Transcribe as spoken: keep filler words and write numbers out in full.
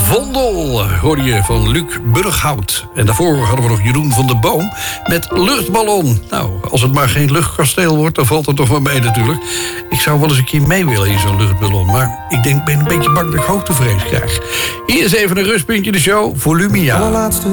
Vondel hoorde je van Luc Burghout. En daarvoor hadden we nog Jeroen van der Boom met Luchtballon. Nou, als het maar geen luchtkasteel wordt, dan valt het toch wel mee natuurlijk. Ik zou wel eens een keer mee willen in zo'n luchtballon. Maar ik denk, ben een beetje bang dat ik hoogtevrees krijg. Hier is even een rustpuntje de show. Volumia.